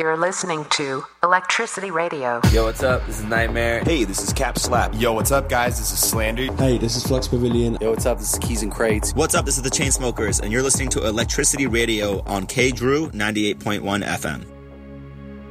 You're listening to Electricity Radio. Yo, what's up? This is Nightmare. Hey, this is Cap Slap. Yo, what's up, guys? This is Slander. Hey, this is Flux Pavilion. Yo, what's up? This is Keys and Crates. What's up? This is the Chainsmokers, and you're listening to Electricity Radio on K-Drew 98.1 FM.